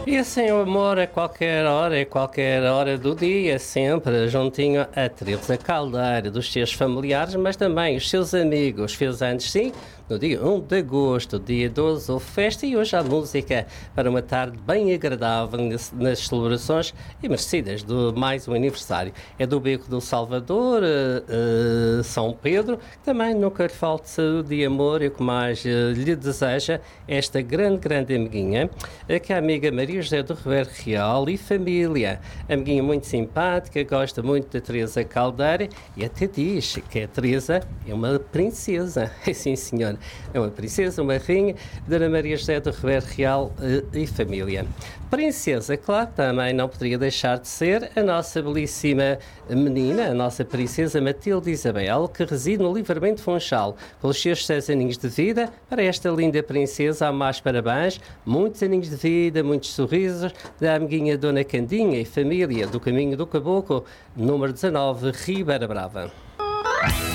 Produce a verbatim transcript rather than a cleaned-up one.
E assim o amor a qualquer hora, a qualquer hora do dia, sempre juntinho a Teresa Caldeira, dos seus familiares, mas também os seus amigos. Fez anos, sim, no dia um de agosto, dia doze, houve festa e hoje há música para uma tarde bem agradável nas, nas celebrações e merecidas de mais um aniversário. É do Beco do Salvador, uh, uh, São Pedro, que também nunca lhe falte saúde de amor e o que mais uh, lhe deseja esta grande, grande amiguinha, que é a amiga Maria José do Ribeiro Real e família. Amiguinha muito simpática, gosta muito da Teresa Caldeira e até diz que a Teresa é uma princesa. Sim, senhor, é uma princesa, uma rainha, Dona Maria José do Ribeiro Real uh, e família. Princesa, claro, também não poderia deixar de ser a nossa belíssima menina, a nossa princesa Matilde Isabel, que reside no Livramento Funchal. Pelos seus seis aninhos de vida, para esta linda princesa, há mais parabéns, muitos aninhos de vida, muitos sorrisos, da amiguinha Dona Candinha e família do Caminho do Caboclo, número dezanove, Ribeira Brava.